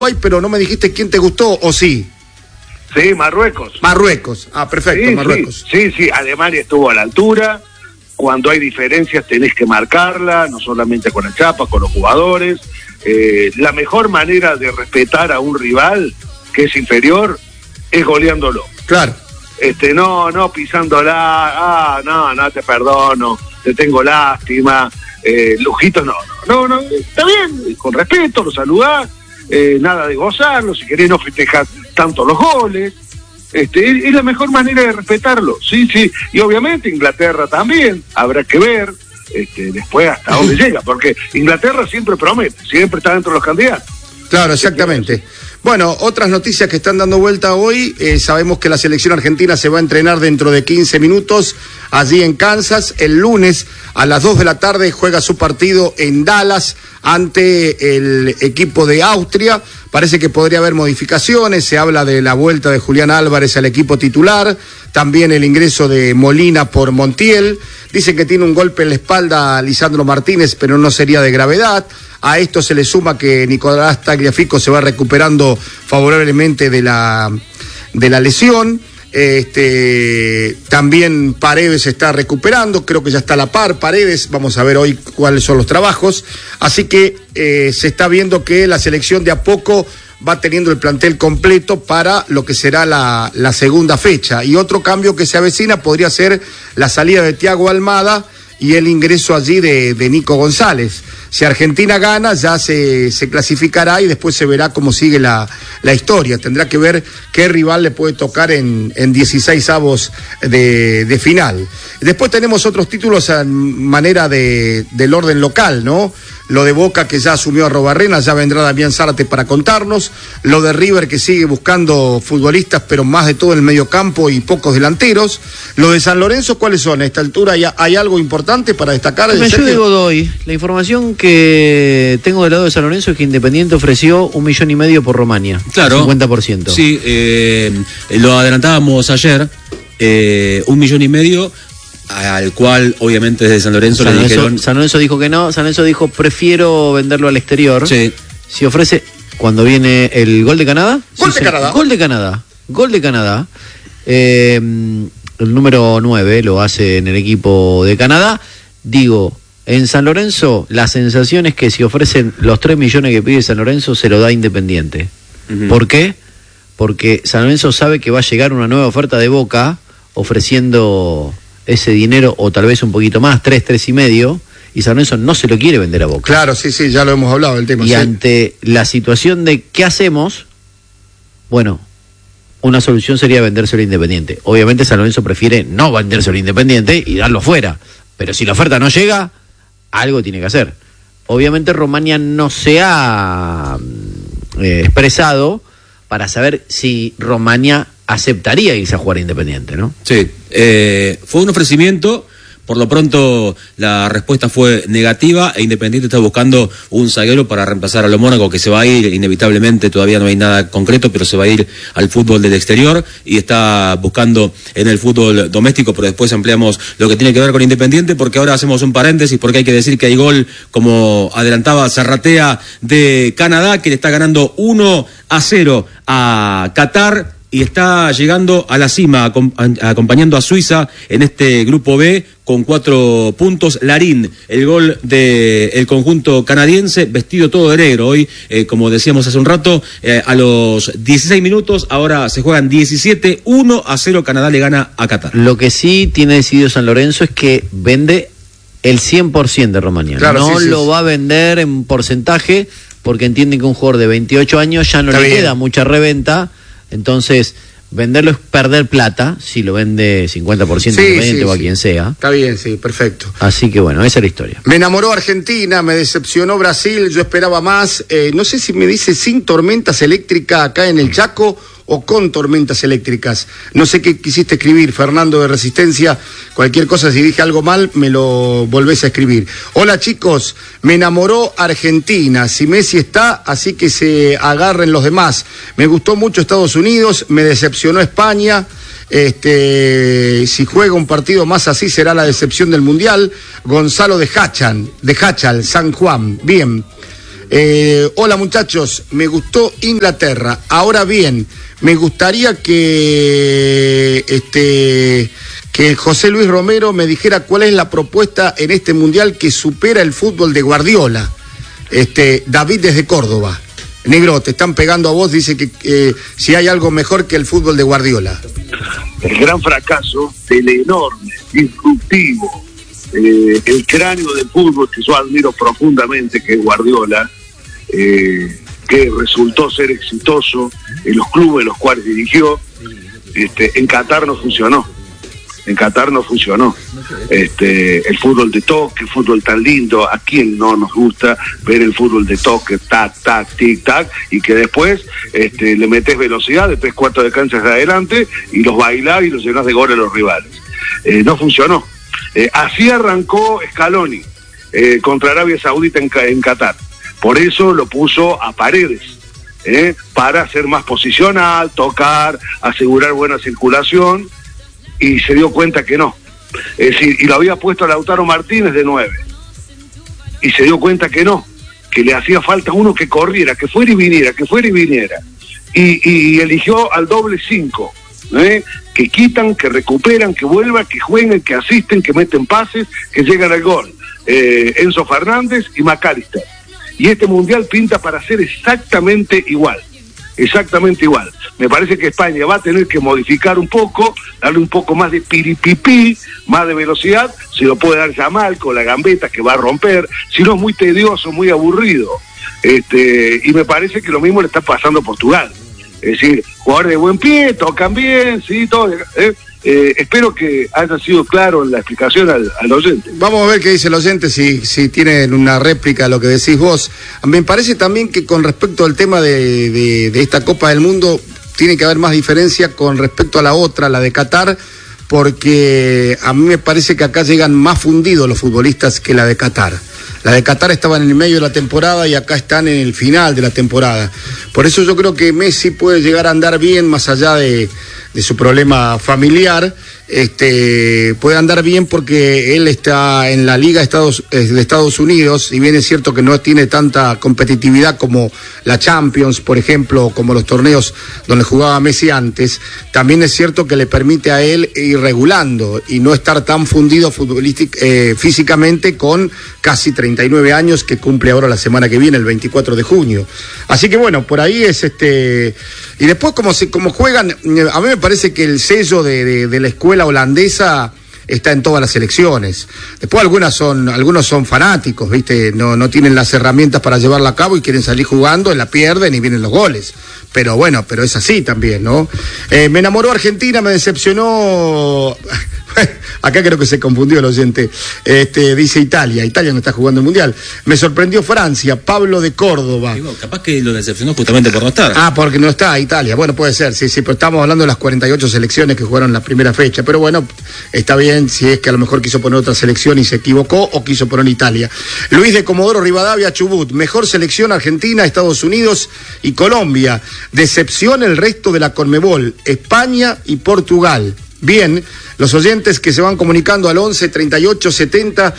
pero no me dijiste quién te gustó, ¿o sí? Sí, Marruecos. Marruecos, perfecto, Sí, Marruecos. Sí, Alemania estuvo a la altura. Cuando hay diferencias tenés que marcarla, no solamente con el Chapa, con los jugadores. La mejor manera de respetar a un rival que es inferior es goleándolo. Claro. No pisándola, no, te perdono, te tengo lástima, lujitos, no, está bien, con respeto, lo saludás, nada de gozarlo, si querés no festejar tanto los goles, es la mejor manera de respetarlo, sí, y obviamente Inglaterra también, habrá que ver, después hasta dónde llega, porque Inglaterra siempre promete, siempre está dentro de los candidatos. Claro, exactamente. Bueno, otras noticias que están dando vuelta hoy, sabemos que la selección argentina se va a entrenar dentro de 15 minutos allí en Kansas. El lunes a las 2 de la tarde juega su partido en Dallas ante el equipo de Austria. Parece que podría haber modificaciones, se habla de la vuelta de Julián Álvarez al equipo titular, también el ingreso de Molina por Montiel. Dicen que tiene un golpe en la espalda a Lisandro Martínez, pero no sería de gravedad. A esto se le suma que Nicolás Tagliafico se va recuperando favorablemente de la lesión. También Paredes se está recuperando, creo que ya está a la par Paredes, vamos a ver hoy cuáles son los trabajos. Así que se está viendo que la selección de a poco va teniendo el plantel completo para lo que será la segunda fecha. Y otro cambio que se avecina podría ser la salida de Thiago Almada y el ingreso allí de Nico González. Si Argentina gana, ya se clasificará y después se verá cómo sigue la historia. Tendrá que ver qué rival le puede tocar en 16avos de final. Después tenemos otros títulos en manera del orden local, ¿no? Lo de Boca, que ya asumió a Robarrena, ya vendrá Damián Zárate para contarnos. Lo de River, que sigue buscando futbolistas, pero más de todo en el medio campo y pocos delanteros. Lo de San Lorenzo, ¿cuáles son? A esta altura hay algo importante para destacar. Me ayude Godoy. La información que tengo del lado de San Lorenzo es que Independiente ofreció 1,5 millones por Romania. Claro. 50%. Sí, lo adelantábamos ayer. 1,5 millones. Al cual obviamente desde San Lorenzo le dijeron... San Lorenzo dijo que no, San Lorenzo dijo prefiero venderlo al exterior. Sí. Si ofrece, cuando viene el gol de Canadá. Gol de Canadá. El número 9 lo hace en el equipo de Canadá. Digo, en San Lorenzo la sensación es que si ofrecen los 3 millones que pide San Lorenzo se lo da Independiente. Uh-huh. ¿Por qué? Porque San Lorenzo sabe que va a llegar una nueva oferta de Boca ofreciendo ese dinero o tal vez un poquito más, 3,5, y San Lorenzo no se lo quiere vender a Boca. Claro, sí, ya lo hemos hablado el tema. Y sí. Ante la situación de ¿qué hacemos? Bueno, una solución sería vendérselo a Independiente. Obviamente San Lorenzo prefiere no vendérselo a Independiente y darlo fuera, pero si la oferta no llega, algo tiene que hacer. Obviamente Romania no se ha expresado para saber si Romania aceptaría irse a jugar a Independiente, ¿no? Sí, fue un ofrecimiento, por lo pronto la respuesta fue negativa e Independiente está buscando un zaguero para reemplazar a lo Mónaco, que se va a ir inevitablemente, todavía no hay nada concreto, pero se va a ir al fútbol del exterior y está buscando en el fútbol doméstico, pero después ampliamos lo que tiene que ver con Independiente, porque ahora hacemos un paréntesis, porque hay que decir que hay gol, como adelantaba Zarratea, de Canadá, que le está ganando 1-0 a Qatar, y está llegando a la cima, acompañando a Suiza en este grupo B con 4 puntos. Larín, el gol del conjunto canadiense, vestido todo de negro. Hoy, como decíamos hace un rato, a los 16 minutos, ahora se juegan 17, 1-0, Canadá le gana a Qatar. Lo que sí tiene decidido San Lorenzo es que vende el 100% de Romania. Claro, no lo va a vender en porcentaje, porque entienden que un jugador de 28 años ya no le queda mucha reventa. Entonces, venderlo es perder plata, si lo vende 50% Independiente o a quien sea. Está bien, sí, perfecto. Así que bueno, esa es la historia. Me enamoró Argentina, me decepcionó Brasil, yo esperaba más. No sé si me dice sin tormentas eléctricas acá en el Chaco o con tormentas eléctricas. No sé qué quisiste escribir, Fernando de Resistencia. Cualquier cosa, si dije algo mal, me lo volvés a escribir. Hola chicos, me enamoró Argentina. Si Messi está, así que se agarren los demás. Me gustó mucho Estados Unidos, me decepcionó España. Si juega un partido más así será la decepción del Mundial. Gonzalo de Hachal, San Juan. Bien. Hola muchachos, me gustó Inglaterra. Ahora bien, me gustaría que José Luis Romero me dijera cuál es la propuesta en este mundial que supera el fútbol de Guardiola. David desde Córdoba. Negro, te están pegando a vos, dice que si hay algo mejor que el fútbol de Guardiola. El gran fracaso del enorme, disruptivo, el cráneo del fútbol que yo admiro profundamente, que es Guardiola, que resultó ser exitoso en los clubes en los cuales dirigió. En Qatar no funcionó. El fútbol de toque, el fútbol tan lindo, a quien no nos gusta ver el fútbol de toque, tac, tac, tic, tac, y que después le metes velocidad de 3/4 de cancha hacia adelante y los bailás y los llenás de goles a los rivales. No funcionó. Así arrancó Scaloni contra Arabia Saudita en Qatar. Por eso lo puso a Paredes, para ser más posicional, tocar, asegurar buena circulación, y se dio cuenta que no. Es decir, y lo había puesto a Lautaro Martínez de 9, y se dio cuenta que no, que le hacía falta uno que corriera, que fuera y viniera, y eligió al doble 5, que quitan, que recuperan, que vuelvan, que jueguen, que asisten, que meten pases, que llegan al gol. Enzo Fernández y McAllister. Y este mundial pinta para ser exactamente igual. Me parece que España va a tener que modificar un poco, darle un poco más de piripipí, más de velocidad. Se lo puede dar Yamal con la gambeta que va a romper, si no es muy tedioso, muy aburrido. Y me parece que lo mismo le está pasando a Portugal. Es decir, jugadores de buen pie, tocan bien, sí, todo. Espero que haya sido claro en la explicación al oyente. Vamos a ver qué dice el oyente, si tienen una réplica a lo que decís vos. Me parece también que con respecto al tema de esta Copa del Mundo, tiene que haber más diferencia con respecto a la otra, la de Qatar, porque a mí me parece que acá llegan más fundidos los futbolistas que la de Qatar. La de Qatar estaba en el medio de la temporada y acá están en el final de la temporada. Por eso yo creo que Messi puede llegar a andar bien, más allá de su problema familiar, puede andar bien porque él está en la Liga de Estados Unidos, y bien es cierto que no tiene tanta competitividad como la Champions, por ejemplo, como los torneos donde jugaba Messi antes. También es cierto que le permite a él ir regulando y no estar tan fundido físicamente, con casi 39 años que cumple ahora la semana que viene, el 24 de junio. Así que bueno, por ahí es y después como juegan, a mí me parece que el sello de la escuela holandesa está en todas las selecciones. Después algunos son fanáticos, ¿viste? No tienen las herramientas para llevarla a cabo y quieren salir jugando, la pierden y vienen los goles. Pero bueno, pero es así también, ¿no? Me enamoró Argentina, me decepcionó. Acá creo que se confundió el oyente. Dice Italia no está jugando el Mundial. Me sorprendió Francia, Pablo de Córdoba. Digo, capaz que lo decepcionó justamente por no estar. Porque no está Italia. Bueno, puede ser, sí, pero estamos hablando de las 48 selecciones que jugaron la primera fecha. Pero bueno, está bien si es que a lo mejor quiso poner otra selección y se equivocó, o quiso poner Italia. Luis de Comodoro Rivadavia, Chubut. Mejor selección Argentina, Estados Unidos y Colombia. Decepción el resto de la Conmebol, España y Portugal. Bien, los oyentes que se van comunicando al 11 38 70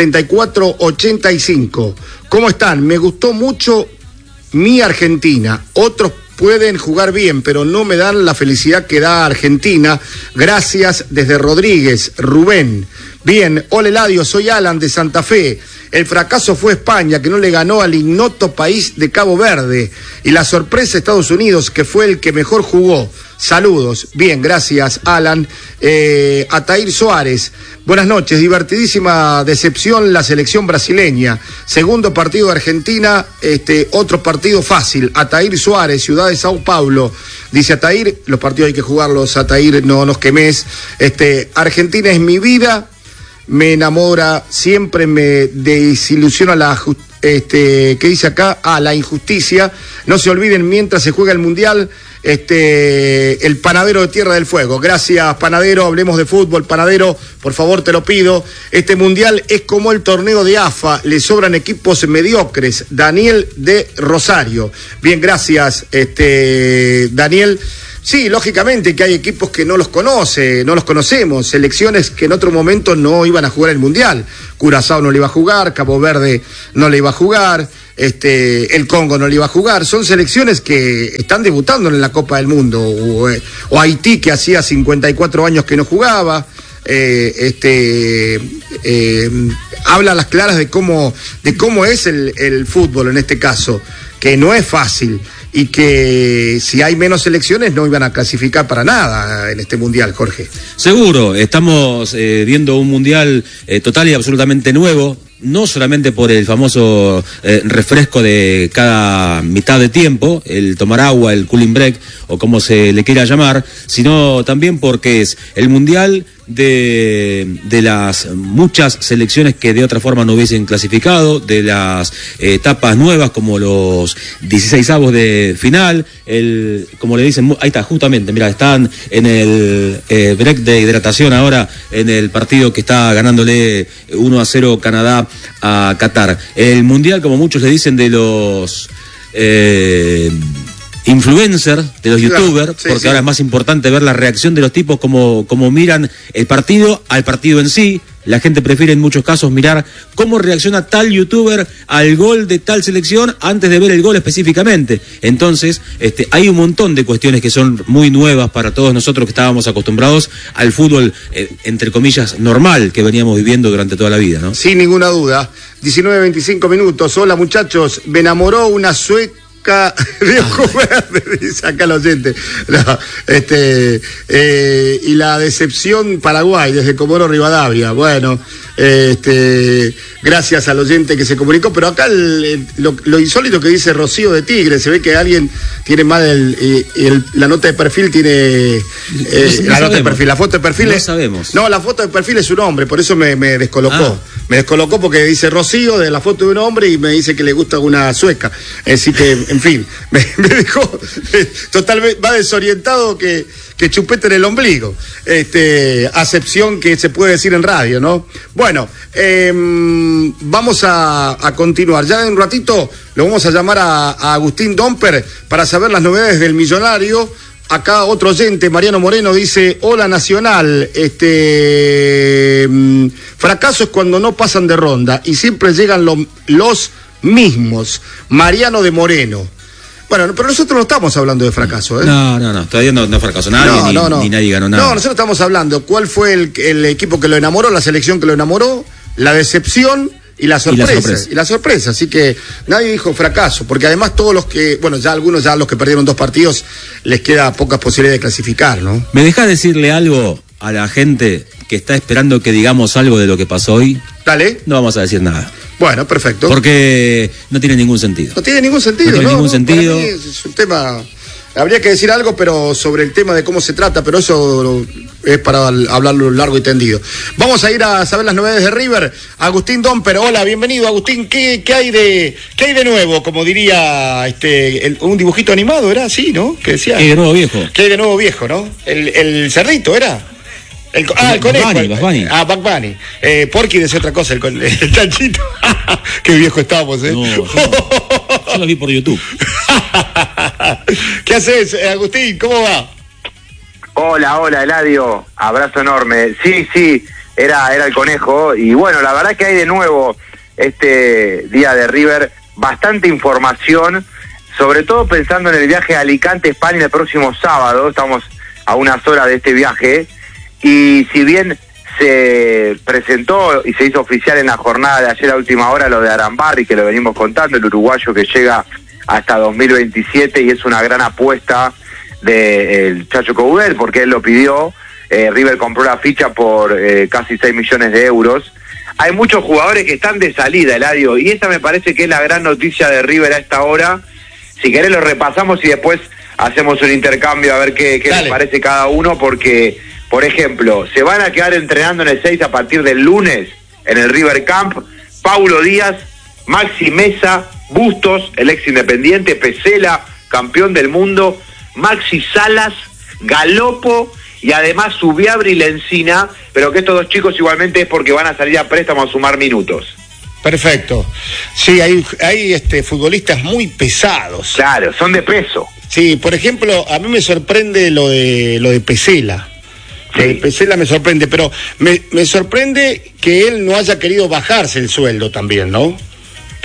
74 85. ¿Cómo están? Me gustó mucho mi Argentina. Otros pueden jugar bien, pero no me dan la felicidad que da Argentina. Gracias desde Rodríguez, Rubén. Bien, hola Eladio, soy Alan de Santa Fe. El fracaso fue España, que no le ganó al ignoto país de Cabo Verde. Y la sorpresa Estados Unidos, que fue el que mejor jugó. Saludos. Bien, gracias, Alan. Atair Suárez. Buenas noches. Divertidísima decepción la selección brasileña. Segundo partido de Argentina, otro partido fácil. Atair Suárez, Ciudad de Sao Paulo. Dice Atair, los partidos hay que jugarlos, Atair, no nos quemes. Argentina es mi vida. Me enamora, siempre me desilusiona ¿qué dice acá? La injusticia. No se olviden, mientras se juega el Mundial, el Panadero de Tierra del Fuego. Gracias, Panadero. Hablemos de fútbol, Panadero, por favor, te lo pido. Este Mundial es como el torneo de AFA, le sobran equipos mediocres. Daniel de Rosario. Bien, gracias, Daniel. Sí, lógicamente que hay equipos que no los conocemos, selecciones que en otro momento no iban a jugar el Mundial. Curazao no le iba a jugar, Cabo Verde no le iba a jugar, el Congo no le iba a jugar. Son selecciones que están debutando en la Copa del Mundo, o Haití, que hacía 54 años que no jugaba. Habla a las claras de cómo es el fútbol en este caso, que no es fácil, y que si hay menos selecciones no iban a clasificar para nada en este mundial, Jorge. Seguro, estamos viendo un mundial total y absolutamente nuevo, no solamente por el famoso refresco de cada mitad de tiempo, el tomar agua, el cooling break, o como se le quiera llamar, sino también porque es el mundial de las muchas selecciones que de otra forma no hubiesen clasificado, de las etapas nuevas como los 16avos de final, como le dicen, ahí está, justamente, mira, están en el break de hidratación ahora en el partido que está ganándole 1-0 Canadá a Qatar. El mundial, como muchos le dicen, de los influencer, de los youtubers, sí, porque ahora es más importante ver la reacción de los tipos, como miran el partido al partido en sí. La gente prefiere en muchos casos mirar cómo reacciona tal youtuber al gol de tal selección antes de ver el gol específicamente. Entonces, hay un montón de cuestiones que son muy nuevas para todos nosotros que estábamos acostumbrados al fútbol, entre comillas, normal que veníamos viviendo durante toda la vida, ¿no? Sin ninguna duda. 19:25 minutos. Hola, muchachos. Me enamoró una sueca de ojo verde, dice acá el oyente. No, y la decepción Paraguay desde Comodoro Rivadavia. Bueno, gracias al oyente que se comunicó, pero acá lo insólito que dice Rocío de Tigre, se ve que alguien tiene mal la nota de perfil, tiene la nota de perfil, la foto de perfil no sabemos. No, la foto de perfil es su nombre, por eso me descolocó. Me descolocó porque dice Rocío de la foto de un hombre y me dice que le gusta una sueca. Así que, en fin, me dejó totalmente más desorientado que chupete en el ombligo. Acepción que se puede decir en radio, ¿no? Bueno, vamos a continuar. Ya en un ratito lo vamos a llamar a Agustín Domper para saber las novedades del Millonario. Acá otro oyente, Mariano Moreno, dice: hola Nacional, fracaso es cuando no pasan de ronda y siempre llegan los mismos. Mariano de Moreno. Bueno, pero nosotros no estamos hablando de fracaso, ¿eh? No, todavía no fracasó nadie, ni nadie ganó nada. No, nosotros estamos hablando cuál fue el equipo que lo enamoró, la selección que lo enamoró, la decepción y la sorpresa. Así que nadie dijo fracaso, porque además todos los que, bueno, ya algunos, ya los que perdieron 2 partidos, les queda pocas posibilidades de clasificar, ¿no? ¿Me dejás decirle algo a la gente que está esperando que digamos algo de lo que pasó hoy? Dale. No vamos a decir nada. Bueno, perfecto. Porque no tiene ningún sentido. No tiene ningún sentido, No tiene ningún sentido. Para mí es un tema... Habría que decir algo, pero sobre el tema de cómo se trata, pero eso es para hablarlo largo y tendido. Vamos a ir a saber las novedades de River. Agustín Domper, hola, bienvenido, Agustín. ¿Qué hay de nuevo? Como diría un dibujito animado, ¿era así, no? Que decía. ¿Qué hay de nuevo viejo? ¿Qué hay de nuevo viejo, no? El cerdito, ¿era. El conejo. Bugs Bunny. Bugs Bunny. Porky decía otra cosa, el chanchito. Qué viejo estábamos, ¿eh? No, yo lo vi por YouTube. ¿Qué haces, Agustín? ¿Cómo va? Hola, Eladio. Abrazo enorme. Sí, era el conejo. Y bueno, la verdad que hay de nuevo este día de River bastante información, sobre todo pensando en el viaje a Alicante, España, el próximo sábado. Estamos a unas horas de este viaje. Y si bien se presentó y se hizo oficial en la jornada de ayer a última hora lo de Arambarri, que lo venimos contando, el uruguayo que llega hasta 2027 y es una gran apuesta del Chacho Coudet, porque él lo pidió. River compró la ficha por casi 6 millones de euros. Hay muchos jugadores que están de salida, Eladio, y esta me parece que es la gran noticia de River a esta hora. Si querés lo repasamos y después hacemos un intercambio a ver qué les parece cada uno, porque, por ejemplo, se van a quedar entrenando en el 6 a partir del lunes en el River Camp Paulo Díaz, Maxi Mesa, Bustos, el ex Independiente, Pesela, campeón del mundo, Maxi Salas, Galopo y además Subiabri y Lencina, pero que estos 2 chicos igualmente es porque van a salir a préstamo a sumar minutos. Perfecto. Sí, hay futbolistas muy pesados. Claro, son de peso. Sí, por ejemplo, a mí me sorprende lo de Pesela. Sí. Lo de Pesela me sorprende, pero me sorprende que él no haya querido bajarse el sueldo también, ¿no?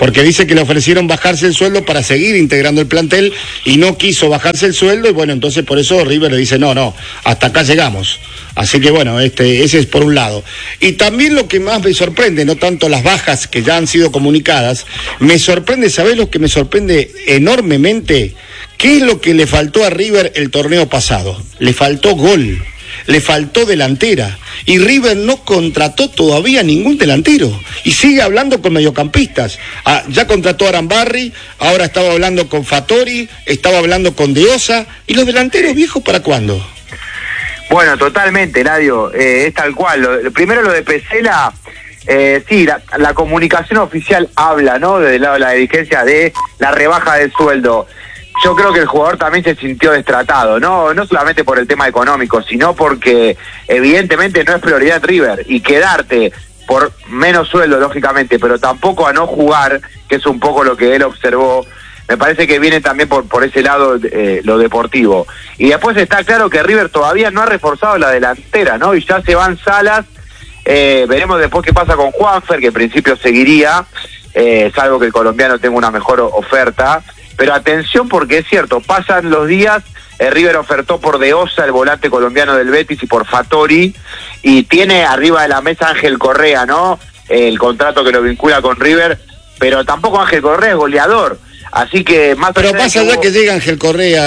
porque dice que le ofrecieron bajarse el sueldo para seguir integrando el plantel y no quiso bajarse el sueldo, y bueno, entonces por eso River le dice no, hasta acá llegamos. Así que bueno, ese es por un lado. Y también lo que más me sorprende, no tanto las bajas que ya han sido comunicadas, me sorprende, ¿sabés lo que me sorprende enormemente? ¿Qué es lo que le faltó a River el torneo pasado? Le faltó gol. Le faltó delantera, y River no contrató todavía ningún delantero, y sigue hablando con mediocampistas. Ya contrató a Arambarri, ahora estaba hablando con Fattori, estaba hablando con De Osa, y los delanteros viejos, ¿para cuándo? Bueno, totalmente, Eladio, es tal cual. Primero lo de Pesela, sí, la comunicación oficial habla, ¿no?, desde el lado de la dirigencia, de la rebaja del sueldo. Yo creo que el jugador también se sintió destratado, no solamente por el tema económico, sino porque evidentemente no es prioridad River, y quedarte por menos sueldo, lógicamente, pero tampoco a no jugar, que es un poco lo que él observó, me parece que viene también por ese lado lo deportivo. Y después está claro que River todavía no ha reforzado la delantera, ¿no? Y ya se van Salas, veremos después qué pasa con Juanfer, que en principio seguiría, salvo que el colombiano tenga una mejor oferta. Pero atención, porque es cierto, pasan los días, River ofertó por De Osa, el volante colombiano del Betis, y por Fattori, y tiene arriba de la mesa Ángel Correa, ¿no?, el contrato que lo vincula con River, pero tampoco Ángel Correa es goleador, así que más... Pero pasa allá que llega Ángel Correa,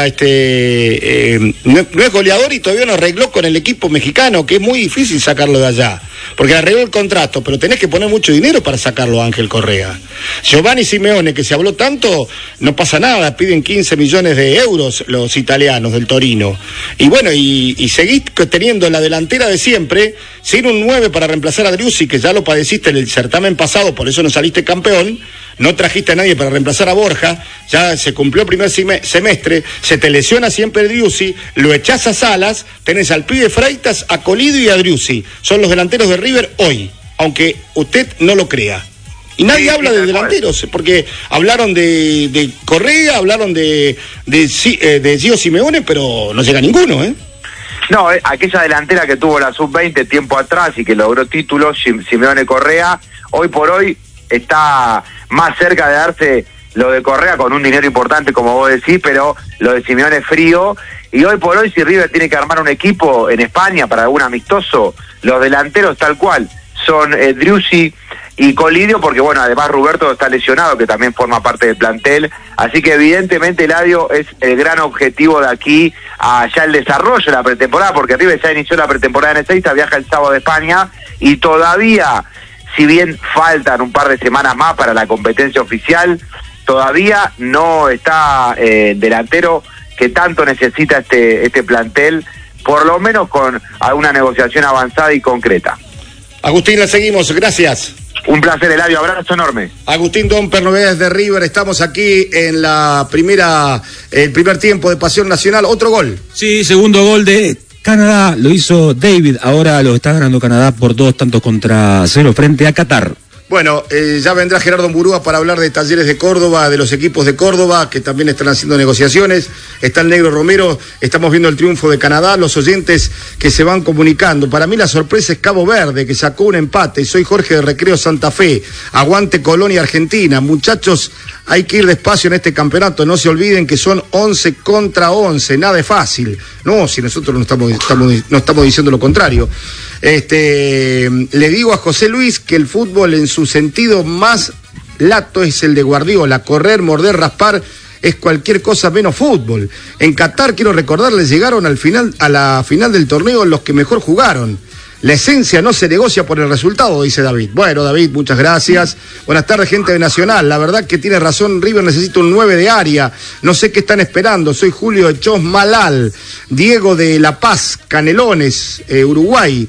no es goleador y todavía no arregló con el equipo mexicano, que es muy difícil sacarlo de allá, porque arregló el contrato, pero tenés que poner mucho dinero para sacarlo a Ángel Correa. Giovanni Simeone, que se habló tanto, no pasa nada, piden 15 millones de euros los italianos del Torino. Y bueno, y seguís teniendo la delantera de siempre, sin un 9 para reemplazar a Driussi, que ya lo padeciste en el certamen pasado, por eso no saliste campeón. No trajiste a nadie para reemplazar a Borja, ya se cumplió el primer semestre, se te lesiona siempre Driussi, lo echás a Salas, tenés al pibe Freitas, a Colidio y a Driussi. Son los delanteros de River hoy, aunque usted no lo crea. Y nadie habla de delanteros, porque hablaron de Correa, hablaron de Gio Simeone, pero no llega ninguno, ¿eh? No, aquella delantera que tuvo la sub-20 tiempo atrás y que logró títulos, Simeone Correa, hoy por hoy está más cerca de darse lo de Correa con un dinero importante, como vos decís, pero lo de Simeone es frío. Y hoy por hoy, si River tiene que armar un equipo en España para algún amistoso, los delanteros tal cual son Driussi y Colidio, porque bueno, además Roberto está lesionado, que también forma parte del plantel, así que evidentemente Eladio es el gran objetivo de aquí a ya el desarrollo de la pretemporada, porque River ya inició la pretemporada en Ezeiza, viaja el sábado de España, y todavía, si bien faltan un par de semanas más para la competencia oficial, todavía no está delantero que tanto necesita este plantel, por lo menos con alguna negociación avanzada y concreta. Agustín, la seguimos, gracias. Un placer, Eladio, abrazo enorme. Agustín Domper, novedades de River, estamos aquí en el primer tiempo de Pasión Nacional, otro gol. Sí, segundo gol de Canadá, lo hizo David, ahora lo está ganando Canadá por 2-0 frente a Qatar. Bueno, ya vendrá Gerardo Mburúa para hablar de Talleres de Córdoba, de los equipos de Córdoba, que también están haciendo negociaciones. Está el Negro Romero, estamos viendo el triunfo de Canadá, los oyentes que se van comunicando. Para mí la sorpresa es Cabo Verde, que sacó un empate. Soy Jorge de Recreo Santa Fe. Aguante Colonia Argentina. Muchachos, hay que ir despacio en este campeonato. No se olviden que son 11 contra 11. Nada es fácil. No, si nosotros no estamos diciendo lo contrario. Le digo a José Luis que el fútbol en su sentido más lato es el de Guardiola. Correr, morder, raspar es cualquier cosa menos fútbol. En Qatar, quiero recordarles, llegaron a la final del torneo los que mejor jugaron. La esencia no se negocia por el resultado, dice David. Bueno, David, muchas gracias. Buenas tardes, gente de Nacional. La verdad que tiene razón, River necesita un 9 de área. No sé qué están esperando. Soy Julio de Chosmalal. Diego de La Paz, Canelones, Uruguay.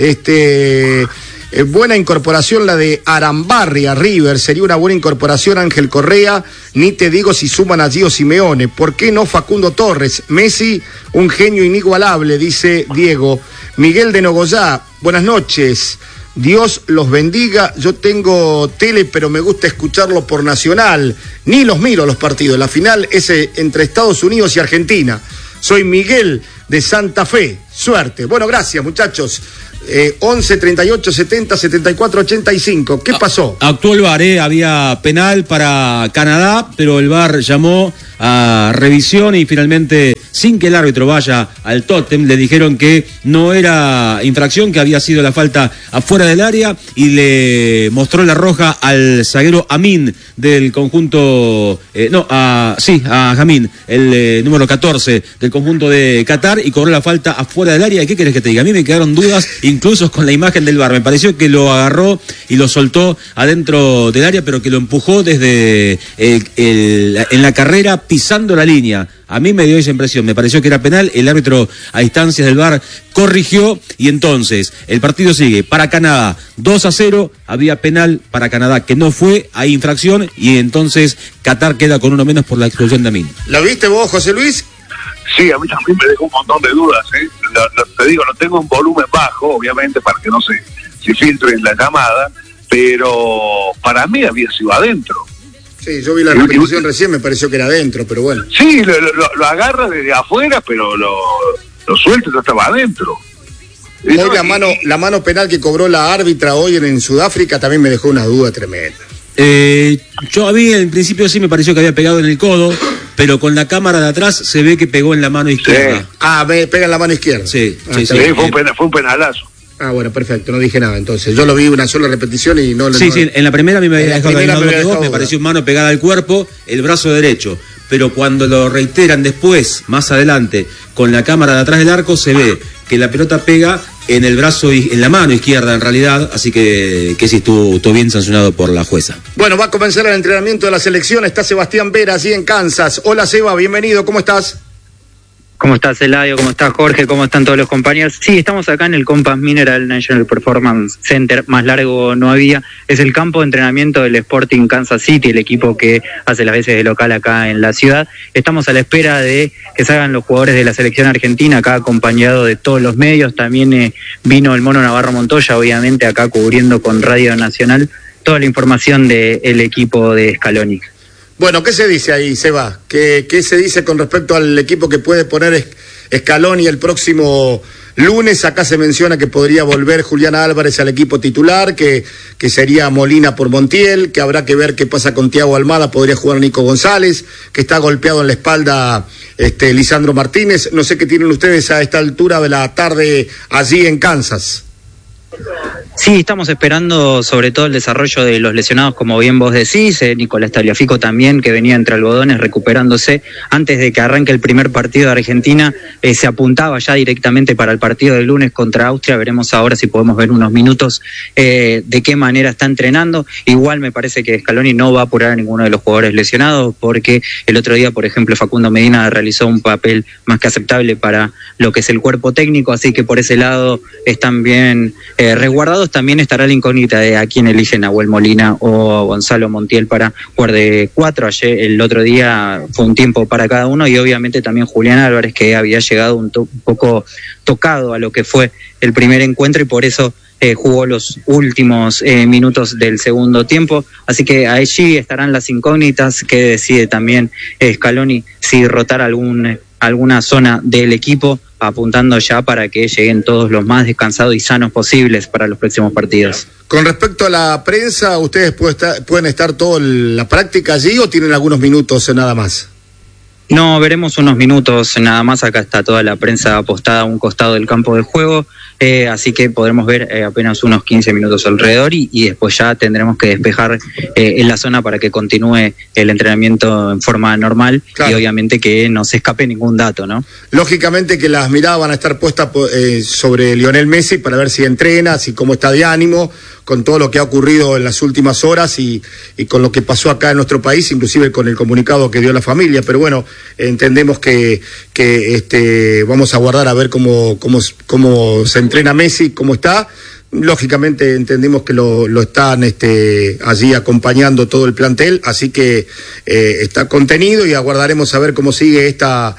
Buena incorporación la de Arambarri a River, sería una buena incorporación Ángel Correa, ni te digo si suman a Gio Simeone. ¿Por qué no Facundo Torres? Messi, un genio inigualable, dice Diego. Miguel de Nogoyá, buenas noches, Dios los bendiga. Yo tengo tele, pero me gusta escucharlo por Nacional, ni los miro los partidos. La final es entre Estados Unidos y Argentina. Soy Miguel de Santa Fe, suerte. Bueno, gracias muchachos. 11 38 70 74 85. ¿Qué pasó? Actuó el VAR, había penal para Canadá, pero el VAR llamó a revisión y finalmente, sin que el árbitro vaya al tótem, le dijeron que no era infracción, que había sido la falta afuera del área, y le mostró la roja al zaguero Amin del conjunto, a Jamín, el número 14 del conjunto de Qatar, y cobró la falta afuera del área. ¿Y qué querés que te diga? A mí me quedaron dudas, incluso con la imagen del VAR. Me pareció que lo agarró y lo soltó adentro del área, pero que lo empujó desde en la carrera, pisando la línea. A mí me dio esa impresión, me pareció que era penal. El árbitro, a instancias del VAR, corrigió, y entonces el partido sigue para Canadá 2-0. Había penal para Canadá que no fue, hay infracción, y entonces Qatar queda con uno menos por la expulsión de Amin. ¿Lo viste vos, José Luis? Sí, a mí también me dejó un montón de dudas, ¿eh? Te digo, lo tengo en volumen bajo, obviamente, para que no se filtre en la llamada, pero para mí había sido adentro. Sí, yo vi la repetición recién, me pareció que era adentro, pero bueno. Sí, lo agarra desde afuera, pero lo suelta, ya estaba adentro. Hoy la mano penal que cobró la árbitra hoy en Sudáfrica también me dejó una duda tremenda. Yo a mí en principio sí me pareció que había pegado en el codo, pero con la cámara de atrás se ve que pegó en la mano izquierda. Sí. Pega en la mano izquierda. Sí, fue un penalazo. Bueno, perfecto, no dije nada entonces. Yo lo vi una sola repetición y no... Sí, en la primera a mí me había dejado la misma duda, me pareció mano pegada al cuerpo, el brazo derecho. Pero cuando lo reiteran después, más adelante, con la cámara de atrás del arco, se ve que la pelota pega en el brazo, en la mano izquierda en realidad, así que sí estuvo bien sancionado por la jueza. Bueno, va a comenzar el entrenamiento de la selección, está Sebastián Vera allí en Kansas. Hola Seba, bienvenido, ¿cómo estás? ¿Cómo estás, Eladio? ¿Cómo estás, Jorge? ¿Cómo están todos los compañeros? Sí, estamos acá en el Compass Mineral National Performance Center, más largo no había. Es el campo de entrenamiento del Sporting Kansas City, el equipo que hace las veces de local acá en la ciudad. Estamos a la espera de que salgan los jugadores de la selección argentina, acá acompañado de todos los medios. También vino el Mono Navarro Montoya, obviamente, acá cubriendo con Radio Nacional toda la información del equipo de Scaloni. Bueno, ¿qué se dice ahí, Seba? ¿Qué se dice con respecto al equipo que puede poner Scaloni el próximo lunes? Acá se menciona que podría volver Julián Álvarez al equipo titular, que sería Molina por Montiel, que habrá que ver qué pasa con Thiago Almada, podría jugar Nico González, que está golpeado en la espalda Lisandro Martínez. No sé qué tienen ustedes a esta altura de la tarde allí en Kansas. Sí, estamos esperando sobre todo el desarrollo de los lesionados, como bien vos decís, Nicolás Tagliafico también, que venía entre algodones recuperándose antes de que arranque el primer partido de Argentina. Se apuntaba ya directamente para el partido del lunes contra Austria. Veremos ahora si podemos ver unos minutos de qué manera está entrenando. Igual me parece que Scaloni no va a apurar a ninguno de los jugadores lesionados, porque el otro día, por ejemplo, Facundo Medina realizó un papel más que aceptable para lo que es el cuerpo técnico, así que por ese lado están bien resguardados. También estará la incógnita de a quién eligen, a Nahuel Molina o a Gonzalo Montiel para jugar de 4. Ayer, el otro día fue un tiempo para cada uno, y obviamente también Julián Álvarez, que había llegado un poco tocado a lo que fue el primer encuentro, y por eso jugó los últimos minutos del segundo tiempo. Así que allí estarán las incógnitas que decide también Scaloni si rotar alguna zona del equipo, apuntando ya para que lleguen todos los más descansados y sanos posibles para los próximos partidos. Con respecto a la prensa, ¿ustedes pueden estar toda la práctica allí o tienen algunos minutos nada más? No, veremos unos minutos nada más. Acá está toda la prensa apostada a un costado del campo de juego, así que podremos ver apenas unos 15 minutos alrededor, y después ya tendremos que despejar en la zona para que continúe el entrenamiento en forma normal. Claro. Y obviamente que no se escape ningún dato, ¿no? Lógicamente que las miradas van a estar puestas sobre Lionel Messi para ver si entrena, si cómo está de ánimo, con todo lo que ha ocurrido en las últimas horas y con lo que pasó acá en nuestro país, inclusive con el comunicado que dio la familia. Pero bueno, entendemos que vamos a guardar a ver cómo se entrena Messi, cómo está. Lógicamente entendemos que lo están allí acompañando todo el plantel, así que está contenido, y aguardaremos a ver cómo sigue esta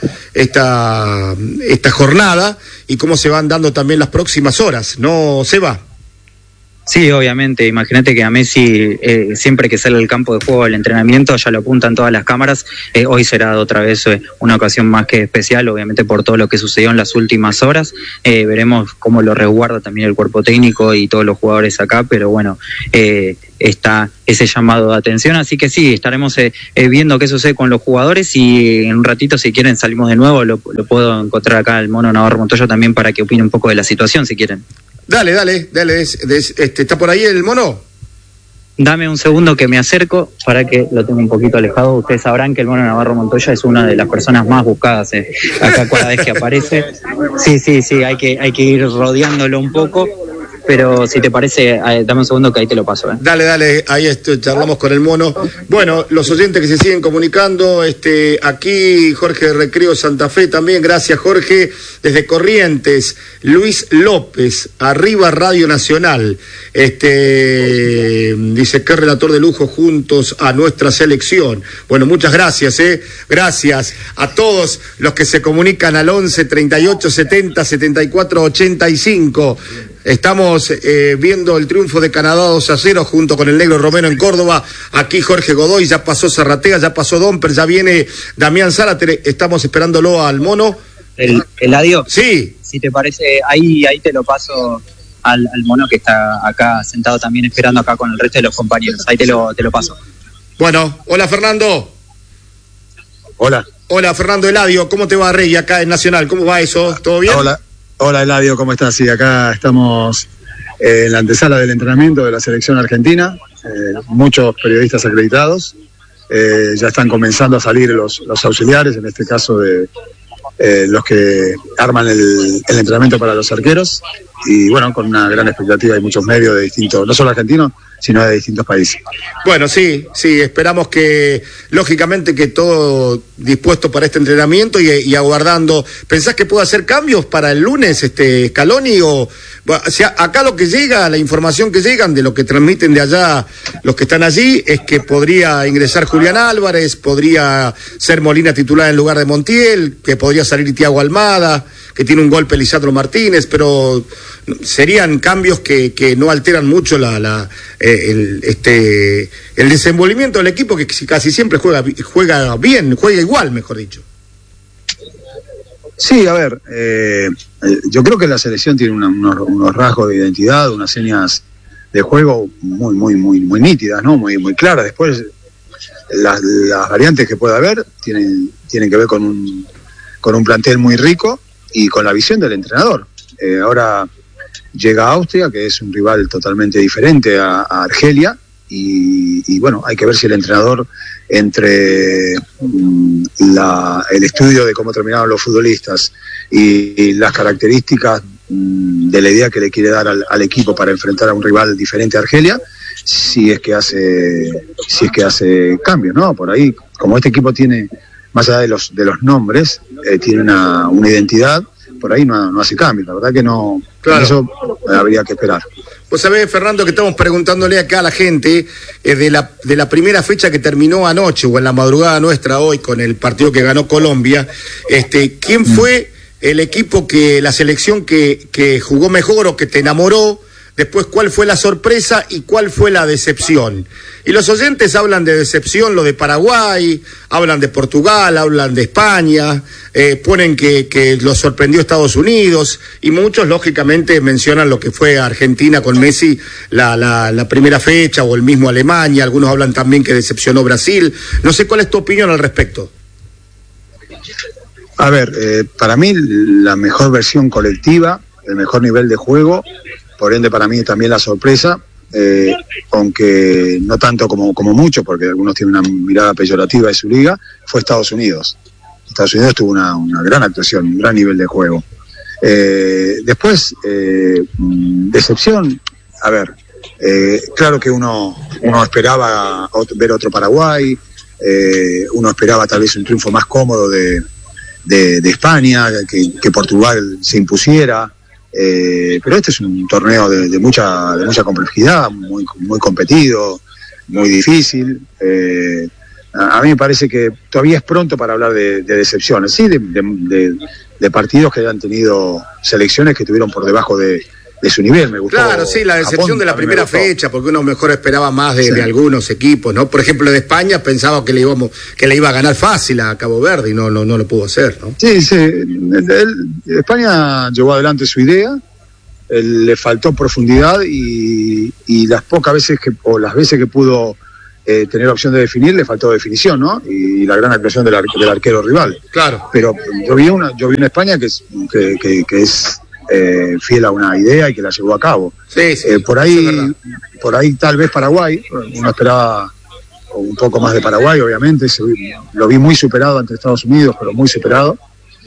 jornada y cómo se van dando también las próximas horas, ¿no, Seba? Sí, obviamente. Imagínate que a Messi, siempre que sale al campo de juego, el entrenamiento, ya lo apuntan todas las cámaras. Hoy será otra vez una ocasión más que especial, obviamente por todo lo que sucedió en las últimas horas. Veremos cómo lo resguarda también el cuerpo técnico y todos los jugadores acá, pero bueno, está ese llamado de atención. Así que sí, estaremos viendo qué sucede con los jugadores y en un ratito, si quieren, salimos de nuevo. Lo puedo encontrar acá el Mono Navarro Montoya también para que opine un poco de la situación, si quieren. Dale, ¿está por ahí el Mono? Dame un segundo que me acerco para que lo tenga un poquito alejado. Ustedes sabrán que el Mono Navarro Montoya es una de las personas más buscadas acá cada vez que aparece. Sí, hay que ir rodeándolo un poco. Pero si te parece, dame un segundo que ahí te lo paso. Dale, ahí charlamos con el Mono. Bueno, los oyentes que se siguen comunicando, aquí Jorge de Recreo Santa Fe también, gracias Jorge, desde Corrientes, Luis López, arriba Radio Nacional, dice que relator de lujo juntos a nuestra selección. Bueno, muchas gracias, gracias a todos los que se comunican al 11 38 70 74 85. Estamos viendo el triunfo de Canadá 2-0 junto con el Negro Romero en Córdoba. Aquí Jorge Godoy, ya pasó Zarratea, ya pasó Domper, ya viene Damián Zárate. Estamos esperándolo al Mono. ¿Eladio? Sí. Si te parece, ahí te lo paso al Mono que está acá sentado también esperando acá con el resto de los compañeros. Ahí te lo paso. Bueno, hola Fernando. Hola Fernando Eladio, ¿cómo te va Rey acá en Nacional? ¿Cómo va eso? ¿Todo bien? Hola Eladio, ¿cómo estás? Sí, acá estamos en la antesala del entrenamiento de la selección argentina, muchos periodistas acreditados, ya están comenzando a salir los auxiliares, en este caso de los que arman el entrenamiento para los arqueros, y bueno, con una gran expectativa de muchos medios de distintos, no solo argentinos, sino de distintos países. Bueno, sí, esperamos que, lógicamente, que todo dispuesto para este entrenamiento y aguardando. ¿Pensás que puede hacer cambios para el lunes, Scaloni? O sea, acá lo que llega, la información que llegan de lo que transmiten de allá los que están allí, es que podría ingresar Julián Álvarez, podría ser Molina titular en lugar de Montiel, que podría salir Thiago Almada, que tiene un golpe Lisandro Martínez, pero serían cambios que no alteran mucho el desenvolvimiento del equipo, que casi siempre juega bien, juega igual, mejor dicho. Sí, a ver, yo creo que la selección tiene unos rasgos de identidad, unas señas de juego muy nítidas, ¿no? Muy claras. Después las variantes que pueda haber tienen que ver con un plantel muy rico y con la visión del entrenador. Ahora llega Austria, que es un rival totalmente diferente a Argelia, y bueno, hay que ver si el entrenador, entre el estudio de cómo terminaron los futbolistas y las características de la idea que le quiere dar al equipo para enfrentar a un rival diferente a Argelia, si es que hace cambios, ¿no? Por ahí, como este equipo tiene, más allá de los nombres, tiene una identidad, por ahí no hace cambios. La verdad que no, claro. Eso habría que esperar. Vos sabés, Fernando, que estamos preguntándole acá a la gente de la primera fecha que terminó anoche o en la madrugada nuestra hoy con el partido que ganó Colombia, ¿quién fue el equipo la selección que jugó mejor o que te enamoró? Después, ¿cuál fue la sorpresa y cuál fue la decepción? Y los oyentes hablan de decepción, lo de Paraguay, hablan de Portugal, hablan de España, ponen que los sorprendió Estados Unidos, y muchos, lógicamente, mencionan lo que fue Argentina con Messi la primera fecha, o el mismo Alemania. Algunos hablan también que decepcionó Brasil. No sé cuál es tu opinión al respecto. A ver, para mí la mejor versión colectiva, el mejor nivel de juego, por ende para mí también la sorpresa, aunque no tanto como mucho, porque algunos tienen una mirada peyorativa de su liga, fue Estados Unidos. Estados Unidos tuvo una gran actuación, un gran nivel de juego. Después, decepción, a ver, claro que uno esperaba ver otro Paraguay, uno esperaba tal vez un triunfo más cómodo de España, que Portugal se impusiera. Pero este es un torneo de mucha complejidad, muy competido, muy difícil. A mí me parece que todavía es pronto para hablar de decepciones, sí, de partidos que hayan tenido selecciones que estuvieron por debajo de su nivel. Me gustó. Claro, sí, la decepción Japón, de la primera fecha, porque uno mejor esperaba más de algunos equipos, ¿no? Por ejemplo, de España pensaba que le iba a ganar fácil a Cabo Verde y no lo pudo hacer, ¿no? Sí. España llevó adelante su idea, le faltó profundidad y las pocas veces las veces que pudo tener opción de definir, le faltó definición, ¿no? Y la gran actuación del arquero rival. Claro. Pero yo vi una España que es fiel a una idea y que la llevó a cabo. Sí, por ahí tal vez Paraguay, uno esperaba un poco más de Paraguay, obviamente, lo vi muy superado ante Estados Unidos, pero muy superado.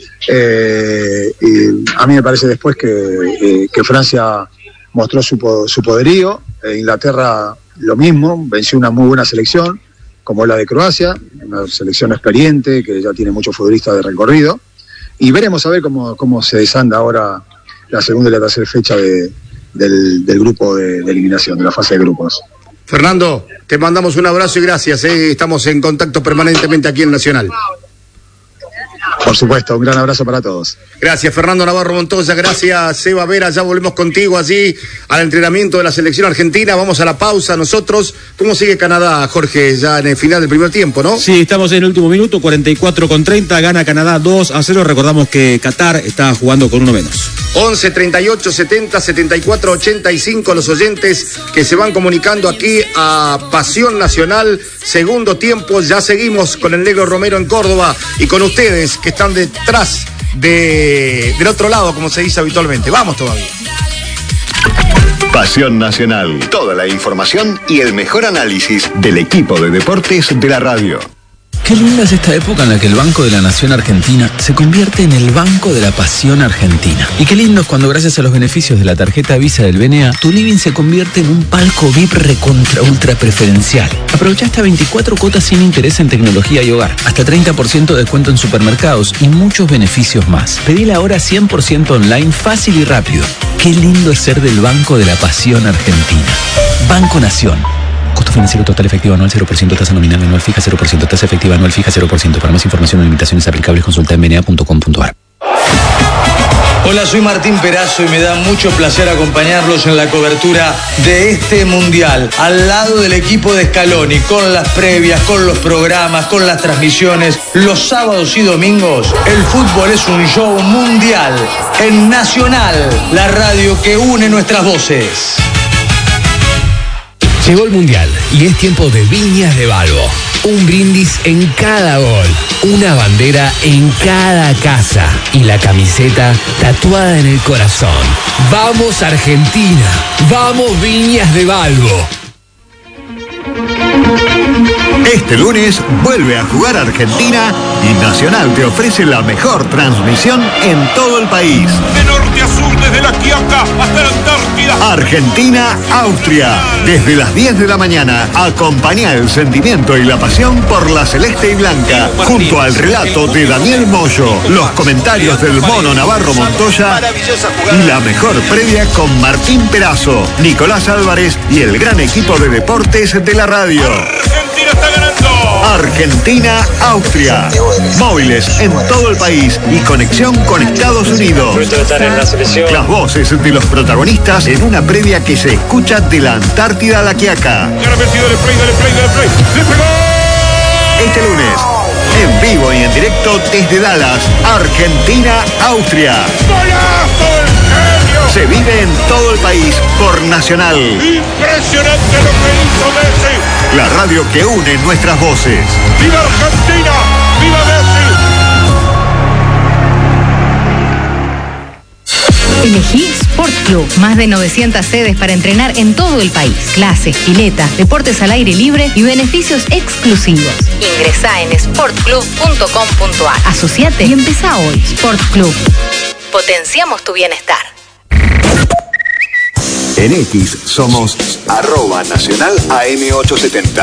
Y a mí me parece después que Francia mostró su poderío, Inglaterra lo mismo, venció una muy buena selección, como la de Croacia, una selección experiente, que ya tiene muchos futbolistas de recorrido, y veremos a ver cómo se desanda ahora la segunda y la tercera fecha del grupo de eliminación, de la fase de grupos. Fernando, te mandamos un abrazo y gracias, estamos en contacto permanentemente aquí en Nacional. Por supuesto, un gran abrazo para todos. Gracias, Fernando Navarro Montoya, gracias, Seba Vera, ya volvemos contigo allí al entrenamiento de la selección argentina, vamos a la pausa nosotros. ¿Cómo sigue Canadá, Jorge, ya en el final del primer tiempo, no? Sí, estamos en el último minuto, 44-30, gana Canadá 2-0, recordamos que Qatar está jugando con uno menos. 11 38 70 74 85, los oyentes que se van comunicando aquí a Pasión Nacional, segundo tiempo, ya seguimos con el Negro Romero en Córdoba y con ustedes que están detrás del otro lado, como se dice habitualmente. Vamos todavía. Pasión Nacional, toda la información y el mejor análisis del equipo de deportes de la radio. Qué linda es esta época en la que el Banco de la Nación Argentina se convierte en el Banco de la Pasión Argentina. Y qué lindo es cuando gracias a los beneficios de la tarjeta Visa del BNA, tu living se convierte en un palco VIP recontra ultra preferencial. Aprovecha hasta 24 cuotas sin interés en tecnología y hogar, hasta 30% de descuento en supermercados y muchos beneficios más. Pedila ahora 100% online, fácil y rápido. Qué lindo es ser del Banco de la Pasión Argentina. Banco Nación. Costo financiero total efectivo anual 0%, tasa nominal anual fija 0%, tasa efectiva anual fija 0%. Para más información o limitaciones aplicables consulta en bna.com.ar. Hola, soy Martín Perazo y me da mucho placer acompañarlos en la cobertura de este Mundial, al lado del equipo de Scaloni, con las previas, con los programas, con las transmisiones. Los sábados y domingos, el fútbol es un show mundial en Nacional, la radio que une nuestras voces. Llegó el Mundial y es tiempo de Viñas de Balbo. Un brindis en cada gol, una bandera en cada casa y la camiseta tatuada en el corazón. ¡Vamos Argentina! ¡Vamos Viñas de Balbo! Este lunes vuelve a jugar Argentina y Nacional te ofrece la mejor transmisión en todo el país. De norte a sur, desde la Quiaca hasta la Antártida. Argentina-Austria. Desde las 10 de la mañana, acompaña el sentimiento y la pasión por la celeste y blanca. Junto al relato de Daniel Moyo, los comentarios del Mono Navarro Montoya y la mejor previa con Martín Perazo, Nicolás Álvarez y el gran equipo de deportes de la radio. Argentina está ganando. Argentina-Austria. Móviles en todo el país y conexión con Estados Unidos. Las voces de los protagonistas en una previa que se escucha de la Antártida a la Quiaca. Este lunes, en vivo y en directo desde Dallas, Argentina-Austria. Se vive en todo el país por Nacional. Impresionante lo que hizo Messi. La radio que une nuestras voces. ¡Viva Argentina! ¡Viva Messi! Elegí Sport Club. Más de 900 sedes para entrenar en todo el país. Clases, piletas, deportes al aire libre y beneficios exclusivos. Ingresá en sportclub.com.ar. Asociate y empezá hoy. Sport Club. Potenciamos tu bienestar. En X somos @Nacional AM870.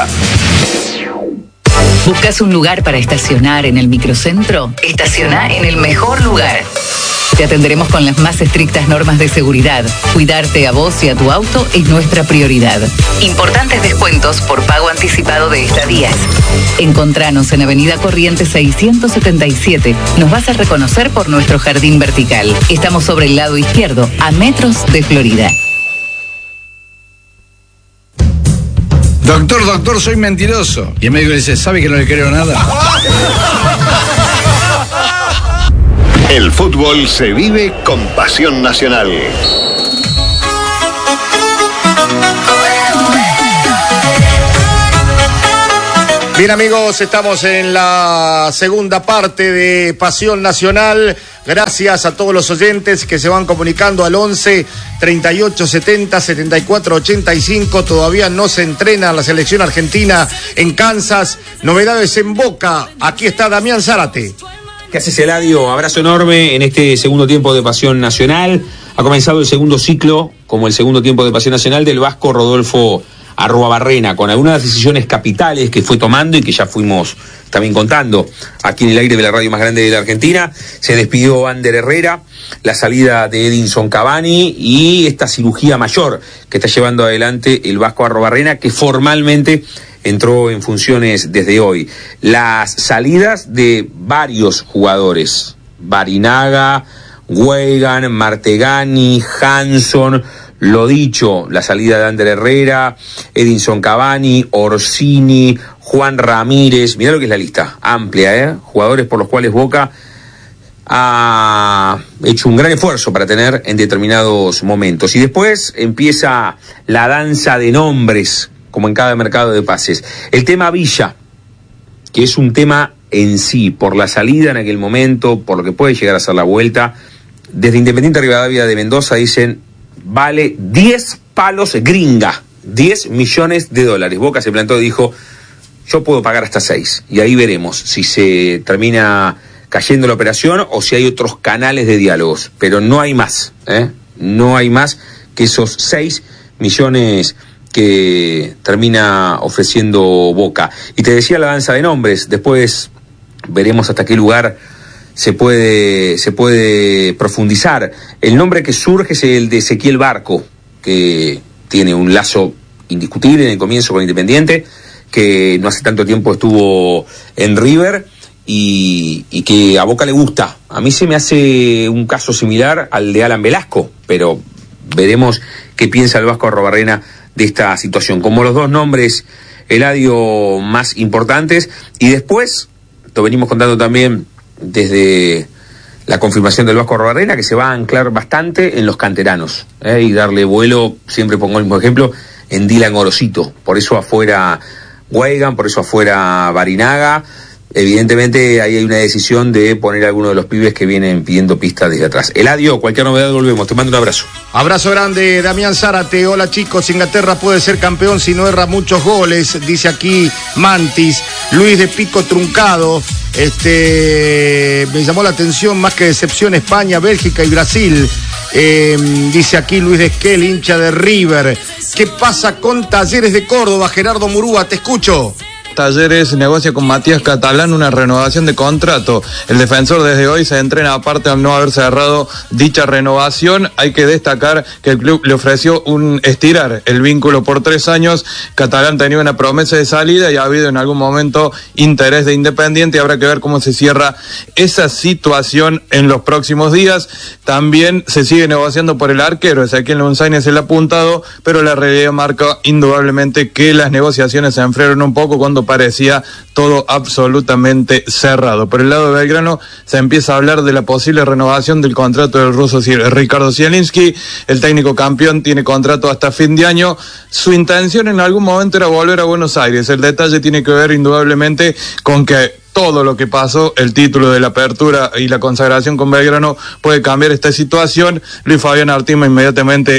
¿Buscas un lugar para estacionar en el microcentro? Estaciona en el mejor lugar. Te atenderemos con las más estrictas normas de seguridad. Cuidarte a vos y a tu auto es nuestra prioridad. Importantes descuentos por pago anticipado de estadías. Encontranos en Avenida Corrientes 677. Nos vas a reconocer por nuestro jardín vertical. Estamos sobre el lado izquierdo, a metros de Florida. Doctor, soy mentiroso. Y el médico le dice, ¿sabe que no le creo nada? El fútbol se vive con pasión nacional. Bien, amigos, estamos en la segunda parte de Pasión Nacional. Gracias a todos los oyentes que se van comunicando al 11 38 70 74 85. Todavía no se entrena la selección argentina en Kansas. Novedades en Boca. Aquí está Damián Zárate. ¿Qué haces, Eladio? Abrazo enorme en este segundo tiempo de Pasión Nacional. Ha comenzado el segundo ciclo, como el segundo tiempo de Pasión Nacional, del vasco Rodolfo Arruabarrena, con algunas decisiones capitales que fue tomando y que ya fuimos también contando aquí en el aire de la radio más grande de la Argentina. Se despidió Ander Herrera, la salida de Edinson Cavani y esta cirugía mayor que está llevando adelante el vasco Arruabarrena, que formalmente entró en funciones desde hoy. Las salidas de varios jugadores, Barinaga, Weigand, Martegani, Hanson, lo dicho, la salida de Ander Herrera, Edinson Cavani, Orsini, Juan Ramírez. Mirá lo que es la lista, amplia, jugadores por los cuales Boca ha hecho un gran esfuerzo para tener en determinados momentos. Y después empieza la danza de nombres, como en cada mercado de pases. El tema Villa, que es un tema en sí, por la salida en aquel momento, por lo que puede llegar a ser la vuelta. Desde Independiente Rivadavia de Mendoza dicen, vale 10 palos gringa, $10 millones. Boca se plantó y dijo, yo puedo pagar hasta 6. Y ahí veremos si se termina cayendo la operación o si hay otros canales de diálogos. Pero no hay más, no hay más que esos 6 millones que termina ofreciendo Boca. Y te decía la danza de nombres, después veremos hasta qué lugar se puede profundizar. El nombre que surge es el de Ezequiel Barco, que tiene un lazo indiscutible en el comienzo con Independiente, que no hace tanto tiempo estuvo en River y que a Boca le gusta. A mí se me hace un caso similar al de Alan Velasco, pero veremos qué piensa el vasco Arruabarrena de esta situación. Como los dos nombres, Eladio, más importantes, y después, lo venimos contando también desde la confirmación del vasco Arruabarrena, que se va a anclar bastante en los canteranos, y darle vuelo, siempre pongo el mismo ejemplo, en Dylan Orosito. Por eso afuera Weigand, por eso afuera Barinaga. Evidentemente ahí hay una decisión de poner a alguno de los pibes que vienen pidiendo pistas desde atrás. Eladio, cualquier novedad volvemos, te mando un abrazo. Abrazo grande, Damián Zárate. Hola chicos, Inglaterra puede ser campeón si no erra muchos goles, dice aquí Mantis. Luis de Pico Truncado, me llamó la atención más que decepción España, Bélgica y Brasil. Dice aquí Luis de Esquel, hincha de River. ¿Qué pasa con Talleres de Córdoba? Gerardo Murúa, te escucho. Talleres negocia con Matías Catalán una renovación de contrato. El defensor desde hoy se entrena aparte al no haber cerrado dicha renovación. Hay que destacar que el club le ofreció estirar el vínculo por 3 años. Catalán tenía una promesa de salida y ha habido en algún momento interés de Independiente. Habrá que ver cómo se cierra esa situación en los próximos días. También se sigue negociando por el arquero. Ezequiel González es el apuntado, pero la realidad marca indudablemente que las negociaciones se enfriaron un poco cuando parecía todo absolutamente cerrado. Por el lado de Belgrano se empieza a hablar de la posible renovación del contrato del ruso Ricardo Zielinski. El técnico campeón tiene contrato hasta fin de año. Su intención en algún momento era volver a Buenos Aires. El detalle tiene que ver indudablemente con que todo lo que pasó, el título de la apertura y la consagración con Belgrano puede cambiar esta situación. Luis Fabián Artima inmediatamente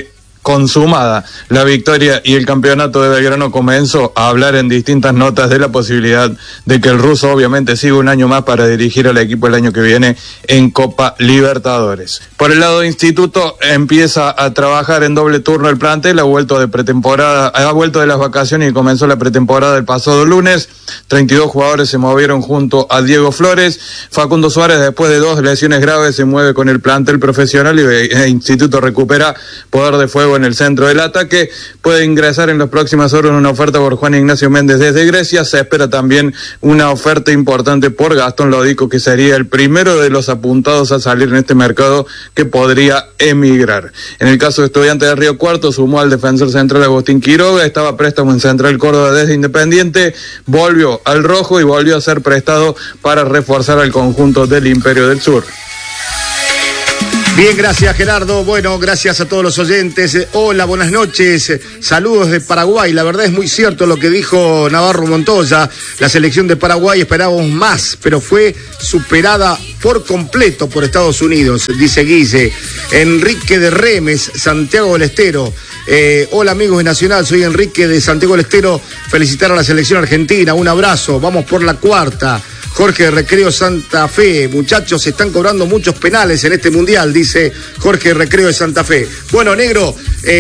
consumada la victoria y el campeonato de Belgrano, comenzó a hablar en distintas notas de la posibilidad de que el ruso obviamente siga un año más para dirigir al equipo el año que viene en Copa Libertadores. Por el lado de Instituto, empieza a trabajar en doble turno el plantel, ha vuelto de pretemporada, ha vuelto de las vacaciones y comenzó la pretemporada el pasado lunes. 32 jugadores se movieron junto a Diego Flores. Facundo Suárez, después de 2 lesiones graves, se mueve con el plantel profesional y el Instituto recupera poder de fuego en el centro del ataque. Puede ingresar en las próximas horas una oferta por Juan Ignacio Méndez desde Grecia. Se espera también una oferta importante por Gastón Lodico, que sería el primero de los apuntados a salir en este mercado que podría emigrar. En el caso de Estudiantes de Río Cuarto, sumó al defensor central Agustín Quiroga, estaba préstamo en Central Córdoba desde Independiente, volvió al rojo y volvió a ser prestado para reforzar al conjunto del Imperio del Sur. Bien, gracias Gerardo. Bueno, gracias a todos los oyentes. Hola, buenas noches. Saludos de Paraguay. La verdad es muy cierto lo que dijo Navarro Montoya. La selección de Paraguay esperábamos más, pero fue superada por completo por Estados Unidos, dice Guille. Enrique de Remes, Santiago del Estero. Hola amigos de Nacional, soy Enrique de Santiago del Estero. Felicitar a la selección argentina. Un abrazo. Vamos por la cuarta. Jorge de Recreo Santa Fe, muchachos, se están cobrando muchos penales en este mundial, dice Jorge de Recreo de Santa Fe. Bueno, negro,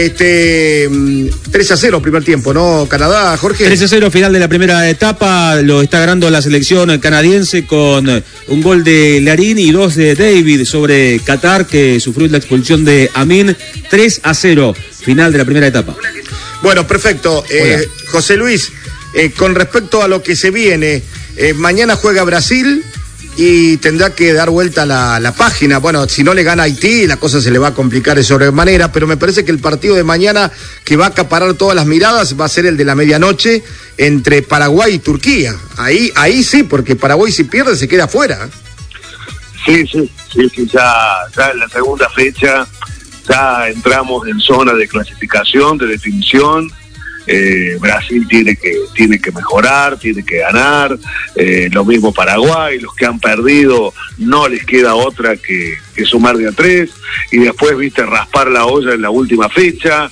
3-0 primer tiempo, ¿no? Canadá, Jorge. 3-0 final de la primera etapa, lo está ganando la selección canadiense con un gol de Larín y 2 de David sobre Qatar, que sufrió la expulsión de Amin. 3-0 final de la primera etapa. Bueno, perfecto. José Luis, con respecto a lo que se viene, mañana juega Brasil y tendrá que dar vuelta la página. Bueno, si no le gana Haití, la cosa se le va a complicar de sobremanera, pero me parece que el partido de mañana que va a acaparar todas las miradas va a ser el de la medianoche entre Paraguay y Turquía. Ahí sí, porque Paraguay si pierde se queda afuera. Sí, ya en la segunda fecha ya entramos en zona de clasificación, de definición. Brasil tiene que mejorar, tiene que ganar, lo mismo Paraguay, los que han perdido no les queda otra que sumar de a 3 y después, viste, raspar la olla en la última fecha.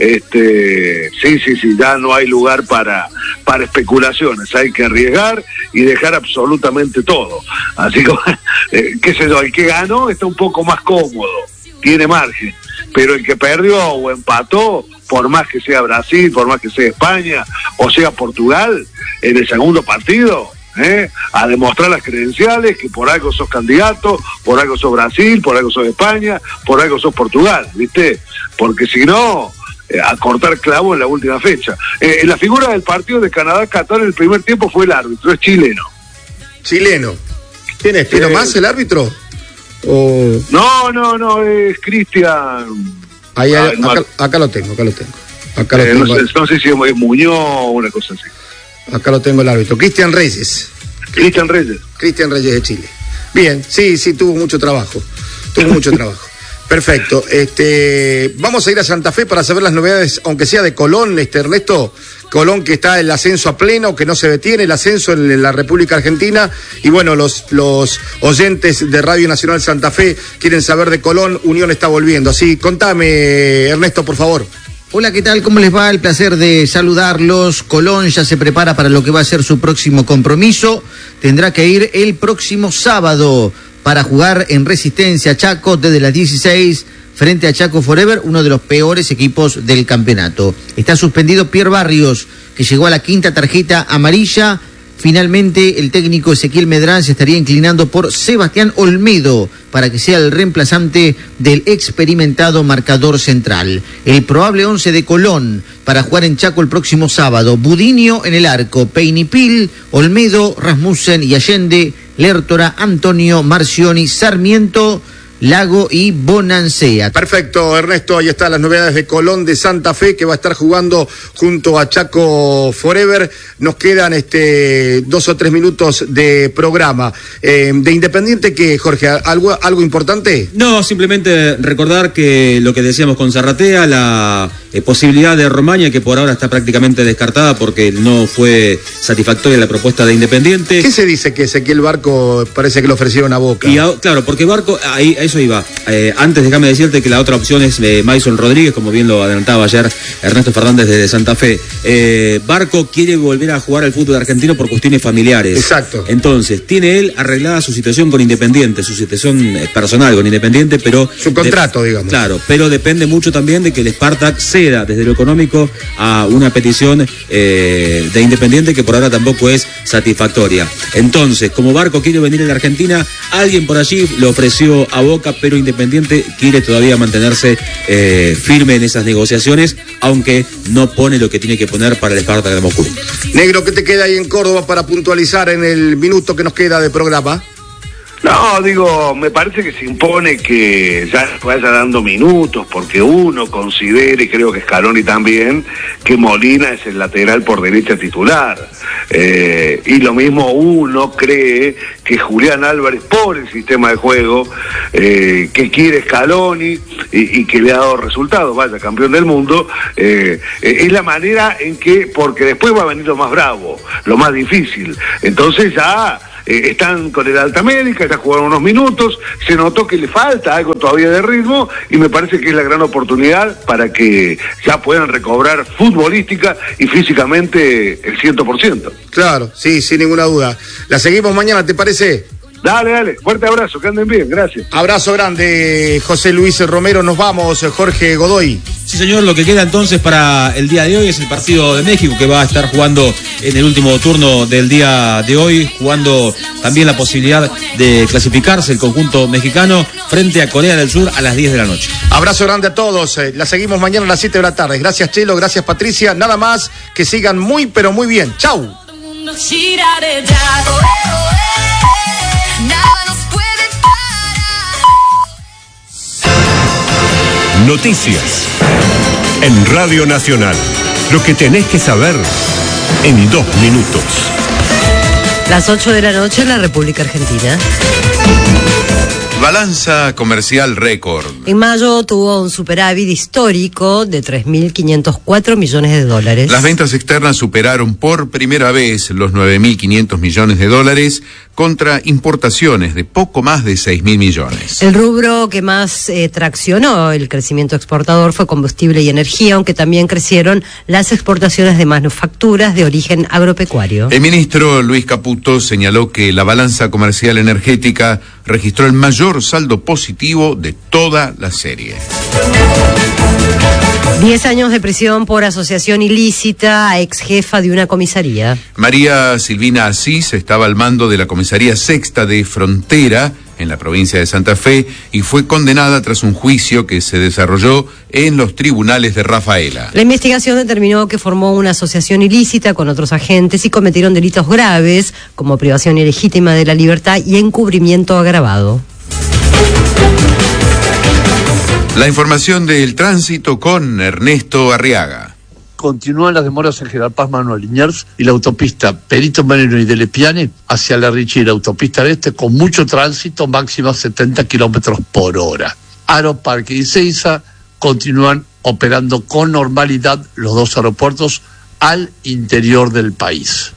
Sí, ya no hay lugar para especulaciones, hay que arriesgar y dejar absolutamente todo. Así que, qué sé yo, el que ganó está un poco más cómodo, tiene margen, pero el que perdió o empató, por más que sea Brasil, por más que sea España o sea Portugal, en el segundo partido, a demostrar las credenciales, que por algo sos candidato, por algo sos Brasil, por algo sos España, por algo sos Portugal, ¿viste? Porque si no, a cortar clavo en la última fecha. La figura del partido de Canadá-Qatar en el primer tiempo fue el árbitro, es chileno. ¿Chileno? ¿Quién es? ¿Pino más el árbitro? ¿O... No, es Cristian... Acá lo tengo. No sé si es Muñoz o una cosa así. Acá lo tengo el árbitro. Cristian Reyes de Chile. Bien, sí, tuvo mucho trabajo. Perfecto. Vamos a ir a Santa Fe para saber las novedades, aunque sea de Colón, Ernesto. Colón, que está en el ascenso a pleno, que no se detiene el ascenso en la República Argentina. Y bueno, los oyentes de Radio Nacional Santa Fe quieren saber de Colón. Unión está volviendo. Así, contame, Ernesto, por favor. Hola, ¿qué tal? ¿Cómo les va? El placer de saludarlos. Colón ya se prepara para lo que va a ser su próximo compromiso. Tendrá que ir el próximo sábado para jugar en Resistencia Chaco desde las 16 frente a Chaco Forever, uno de los peores equipos del campeonato. Está suspendido Pierre Barrios, que llegó a la 5ª tarjeta amarilla. Finalmente, el técnico Ezequiel Medrán se estaría inclinando por Sebastián Olmedo para que sea el reemplazante del experimentado marcador central. El probable 11 de Colón para jugar en Chaco el próximo sábado: Budiño en el arco, Peinipil, Olmedo, Rasmussen y Allende, Lertora, Antonio, Marcioni, Sarmiento, Lago y Bonancea. Perfecto, Ernesto, ahí están las novedades de Colón de Santa Fe, que va a estar jugando junto a Chaco Forever. Nos quedan 2 o 3 minutos de programa. De Independiente, ¿qué, Jorge? ¿Algo importante? No, simplemente recordar que lo que decíamos con Zarratea, la posibilidad de Romaña, que por ahora está prácticamente descartada porque no fue satisfactoria la propuesta de Independiente. ¿Qué se dice que Ezequiel Barco parece que le ofrecieron a Boca? Claro, porque Barco, ahí a eso iba. Antes déjame decirte que la otra opción es Mason Rodríguez, como bien lo adelantaba ayer Ernesto Fernández desde Santa Fe. Barco quiere volver a jugar al fútbol argentino por cuestiones familiares. Exacto. Entonces, tiene él arreglada su situación con Independiente, su situación personal con Independiente, pero... Su contrato, digamos. Claro, pero depende mucho también de que el Spartak ceda desde lo económico a una petición de Independiente que por ahora tampoco es satisfactoria. Entonces, como Barco quiere venir a la Argentina, alguien por allí le ofreció a Boca, pero Independiente quiere todavía mantenerse firme en esas negociaciones, aunque no pone lo que tiene que poner para el Spartak de Moscú. Negro, ¿qué te queda ahí en Córdoba para puntualizar en el minuto que nos queda de programa? No, digo, me parece que se impone que ya vaya dando minutos, porque uno considera, y creo que Scaloni también, que Molina es el lateral por derecha titular. Y lo mismo uno cree que Julián Álvarez, por el sistema de juego que quiere Scaloni y que le ha dado resultados, vaya, campeón del mundo, es la manera en que, porque después va a venir lo más bravo, lo más difícil. Entonces ya... están con el Alta Médica, ya jugaron unos minutos, se notó que le falta algo todavía de ritmo y me parece que es la gran oportunidad para que ya puedan recobrar futbolística y físicamente el 100%. Claro, sí, sin ninguna duda. La seguimos mañana, ¿te parece? Dale, fuerte abrazo, que anden bien, gracias. Abrazo grande, José Luis Romero, nos vamos, Jorge Godoy. Sí, señor, lo que queda entonces para el día de hoy es el partido de México, que va a estar jugando en el último turno del día de hoy, jugando también la posibilidad de clasificarse el conjunto mexicano frente a Corea del Sur a las 10 de la noche. Abrazo grande a todos, la seguimos mañana a las 7 de la tarde. Gracias, Chelo, gracias, Patricia, nada más, que sigan muy, pero muy bien. ¡Chau! Noticias en Radio Nacional. Lo que tenés que saber en 2 minutos. Las 8 de la noche en la República Argentina. Balanza comercial récord. En mayo tuvo un superávit histórico de 3.504 millones de dólares. Las ventas externas superaron por primera vez los 9.500 millones de dólares contra importaciones de poco más de 6.000 millones. El rubro que más traccionó el crecimiento exportador fue combustible y energía, aunque también crecieron las exportaciones de manufacturas de origen agropecuario. El ministro Luis Caputo señaló que la balanza comercial energética registró el mayor saldo positivo de toda la serie. 10 años de prisión por asociación ilícita a ex jefa de una comisaría. María Silvina Asís estaba al mando de la comisaría sexta de Frontera, en la provincia de Santa Fe, y fue condenada tras un juicio que se desarrolló en los tribunales de Rafaela. La investigación determinó que formó una asociación ilícita con otros agentes y cometieron delitos graves, como privación ilegítima de la libertad y encubrimiento agravado. La información del tránsito con Ernesto Arriaga. Continúan las demoras en General Paz, Manuel Liniers y la autopista Perito Moreno y de Lepiane hacia La Richie y la autopista del Este con mucho tránsito, máximo 70 kilómetros por hora. Aro Parque y Seiza continúan operando con normalidad los dos aeropuertos al interior del país.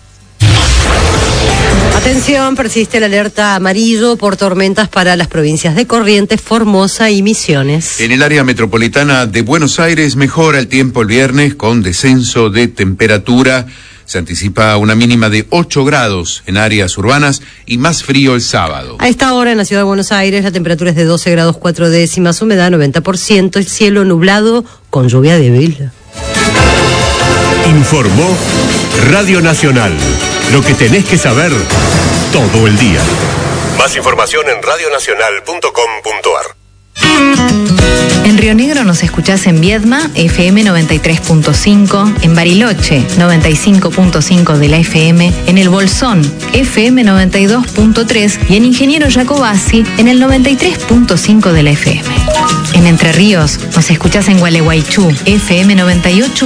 Atención, persiste la alerta amarillo por tormentas para las provincias de Corrientes, Formosa y Misiones. En el área metropolitana de Buenos Aires mejora el tiempo el viernes con descenso de temperatura. Se anticipa una mínima de 8 grados en áreas urbanas y más frío el sábado. A esta hora en la ciudad de Buenos Aires la temperatura es de 12 grados 4 décimas, humedad 90%, el cielo nublado con lluvia débil. Informó Radio Nacional. Lo que tenés que saber todo el día. Más información en radionacional.com.ar. En Río Negro nos escuchás en Viedma, FM 93.5, en Bariloche, 95.5 de la FM, en El Bolsón, FM 92.3 y en Ingeniero Jacobasi, en el 93.5 de la FM. En Entre Ríos nos escuchás en Gualeguaychú, FM 98.